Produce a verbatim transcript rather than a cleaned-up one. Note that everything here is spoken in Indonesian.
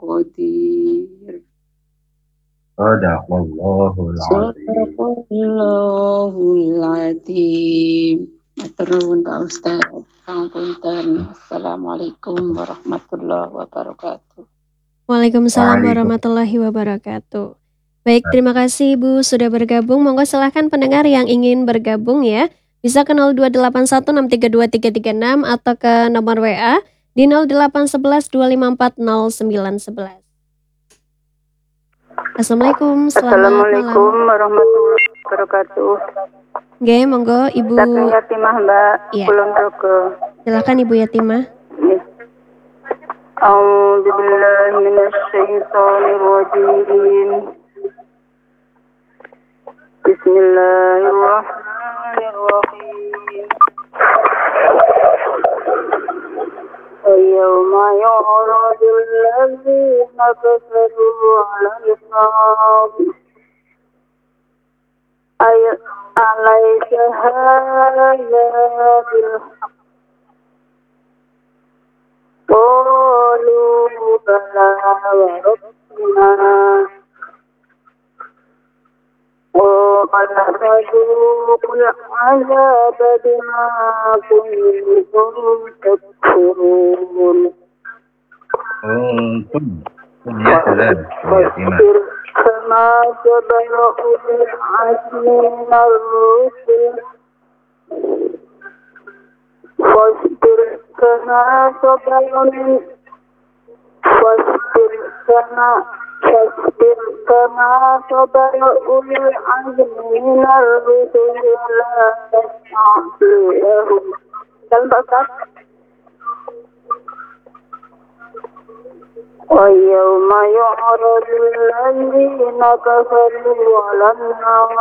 qadir. Sadaqallahul azim. Shadaqallahul adzim. Matur nuwun Pak Ustaz. Pangapunten. Assalamualaikum warahmatullahi wabarakatuh. Waalaikumsalam Waalaikumsalam. warahmatullahi wabarakatuh. Baik, terima kasih Ibu sudah bergabung. Monggo silahkan pendengar yang ingin bergabung ya. Bisa ke nol dua delapan satu enam tiga dua tiga tiga enam atau ke nomor W A di nol delapan satu satu dua lima empat nol sembilan satu satu. Assalamualaikum, selamat Assalamualaikum malam. warahmatullahi wabarakatuh. Oke, monggo Ibu. Saking Yatimah Mbak, Iya. Kulon Progo. Silakan Ibu Yatimah. A'udzu billahi minasy syaithanir rajim. Bismillahirrahmanirrahim. ويوم يعرض الذين كفروا على النار أليس هذا بالحق قالوا بلى وربنا قال فذوقوا العذاب بما كنتم تكفرون Untung. Ya salam. Yatimah. واصبر كما صبر أولي العزم من الرسل واصبر كما صبر من واصبر كما فاصبر كما صبر أولي العزم من الرسل ولا تستعجل لهم. ويوم يعرض الذين كفروا على النار